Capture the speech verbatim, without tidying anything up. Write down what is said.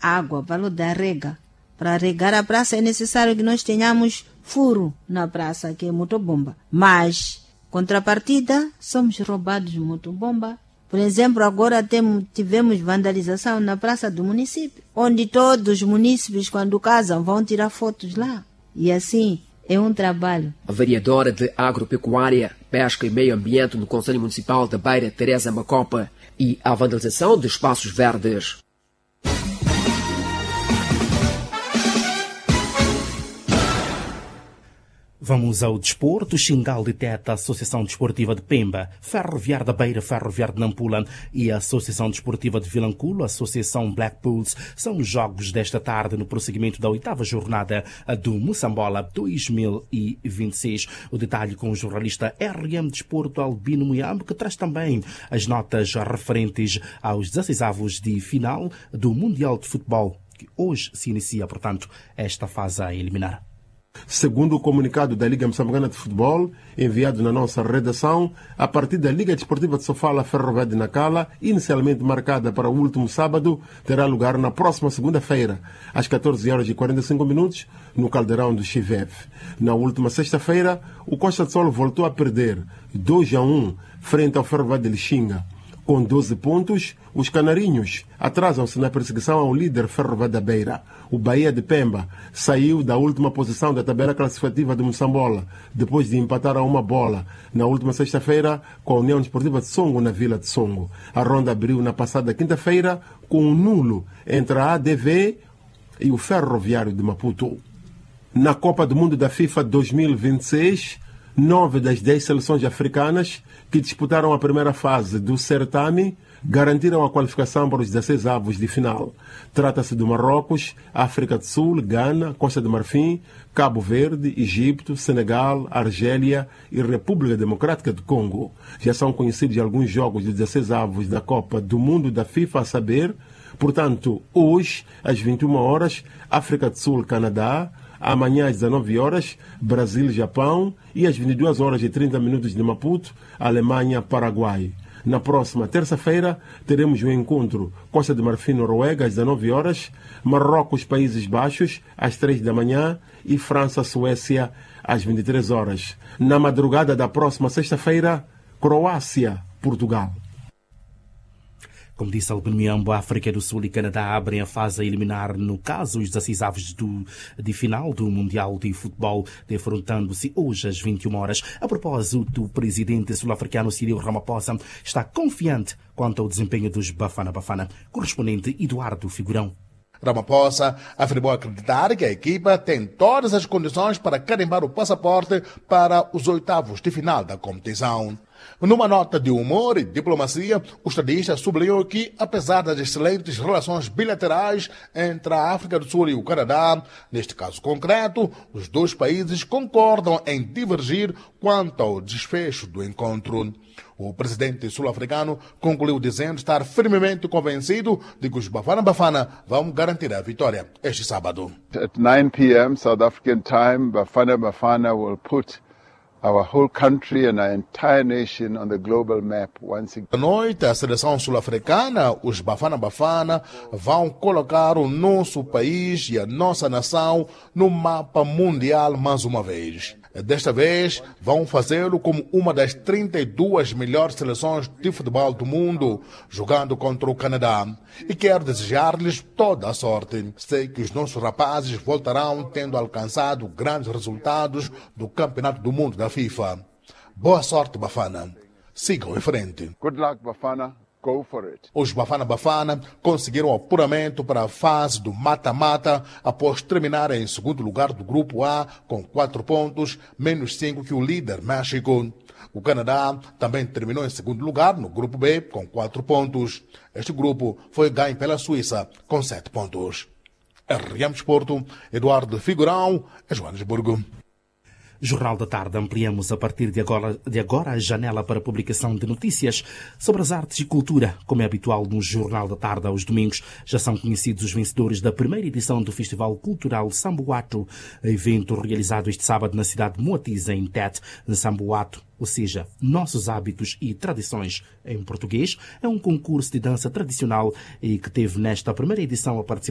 água, valor da rega. Para regar a praça é necessário que nós tenhamos furo na praça, que é motobomba. Mas, contrapartida, somos roubados de motobomba. Por exemplo, agora temos, tivemos vandalização na praça do município, onde todos os munícipes, quando casam, vão tirar fotos lá. E assim, é um trabalho. A vereadora de Agropecuária, Pesca e Meio Ambiente no Conselho Municipal da Beira, Teresa Macopa, e a vandalização de espaços verdes. Vamos ao desporto. Xingal deteta a Associação Desportiva de Pemba, Ferroviário da Beira, Ferroviário de Nampula e a Associação Desportiva de Vilanculo, a Associação Black Bulls, são os jogos desta tarde no prosseguimento da oitava jornada do Moçambola dois mil e vinte e seis. O detalhe com o jornalista R M Desporto Albino Muyambo, que traz também as notas referentes aos dezesseisavos de final do Mundial de Futebol, que hoje se inicia, portanto, esta fase a eliminar. Segundo o comunicado da Liga Moçambicana de Futebol, enviado na nossa redação, a partida da Liga Desportiva de Sofala Ferroviária de Nacala, inicialmente marcada para o último sábado, terá lugar na próxima segunda-feira, às catorze horas e quarenta e cinco minutos, no Caldeirão do Chivev. Na última sexta-feira, o Costa de Sol voltou a perder dois a um frente ao Ferroviário de Lixinga. Com doze pontos, os canarinhos atrasam-se na perseguição ao líder Ferroviário da Beira. O Bahia de Pemba saiu da última posição da tabela classificativa de Moçambola, depois de empatar a uma bola na última sexta-feira com a União Desportiva de Songo, na Vila de Songo. A ronda abriu na passada quinta-feira com um nulo entre a A D V e o Ferroviário de Maputo. Na Copa do Mundo da FIFA dois mil e vinte e seis, nove das dez seleções africanas que disputaram a primeira fase do certame garantiram a qualificação para os dezesseis avos de final. Trata-se do Marrocos, África do Sul, Gana, Costa do Marfim, Cabo Verde, Egito, Senegal, Argélia e República Democrática do Congo. Já são conhecidos alguns jogos de dezesseis avos da Copa do Mundo da FIFA, a saber, portanto, hoje, às vinte e uma horas, África do Sul, Canadá, amanhã às dezenove horas, Brasil e Japão, e às vinte e duas horas e trinta minutos de Maputo, Alemanha, Paraguai. Na próxima terça-feira, teremos o encontro Costa de Marfim, Noruega, às dezenove horas, Marrocos, Países Baixos, às três da manhã, e França, Suécia, às vinte e três horas. Na madrugada da próxima sexta-feira, Croácia, Portugal. Como disse Albino Muyambo, a África do Sul e Canadá abrem a fase a eliminar, no caso, os dezesseis avos do, de final do Mundial de Futebol, defrontando-se hoje às vinte e uma horas. A propósito, o presidente sul-africano Cyril Ramaphosa está confiante quanto ao desempenho dos Bafana Bafana. Correspondente Eduardo Figurão. Ramaphosa afirmou acreditar que a equipa tem todas as condições para carimbar o passaporte para os oitavos de final da competição. Numa nota de humor e diplomacia, o estadista sublinhou que, apesar das excelentes relações bilaterais entre a África do Sul e o Canadá, neste caso concreto, os dois países concordam em divergir quanto ao desfecho do encontro. O presidente sul-africano concluiu dizendo estar firmemente convencido de que os Bafana Bafana vão garantir a vitória este sábado. At nine p m South African time, Bafana Bafana will put our whole country and our entire nation on the global map once again. À noite, a seleção sul-africana, os Bafana Bafana, vão colocar o nosso país e a nossa nação no mapa mundial mais uma vez. Desta vez, vão fazê-lo como uma das trinta e duas melhores seleções de futebol do mundo, jogando contra o Canadá. E quero desejar-lhes toda a sorte. Sei que os nossos rapazes voltarão tendo alcançado grandes resultados do Campeonato do Mundo da FIFA. Boa sorte, Bafana. Sigam em frente. Good luck, Bafana. Go for it. Os Bafana Bafana conseguiram o apuramento para a fase do mata-mata após terminarem em segundo lugar do Grupo A com quatro pontos, menos cinco que o líder México. O Canadá também terminou em segundo lugar no Grupo B com quatro pontos. Este grupo foi ganho pela Suíça com sete pontos. R M Desporto, Eduardo Figurão, Joanesburgo. Jornal da Tarde. Ampliamos a partir de agora, de agora a janela para publicação de notícias sobre as artes e cultura. Como é habitual no Jornal da Tarde aos domingos, já são conhecidos os vencedores da primeira edição do Festival Cultural Samboato, evento realizado este sábado na cidade de Moatize, em Tete, em Samboato. Ou seja, Nossos Hábitos e Tradições em português. É um concurso de dança tradicional e que teve nesta primeira edição a participação